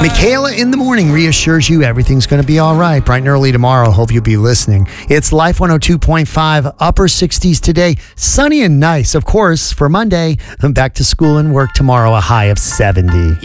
Michaela in the morning reassures you everything's going to be all right. Bright and early tomorrow. Hope you'll be listening. It's Life 102.5, upper 60s today. Sunny and nice, of course, for Monday. Back to school and work tomorrow, a high of 70.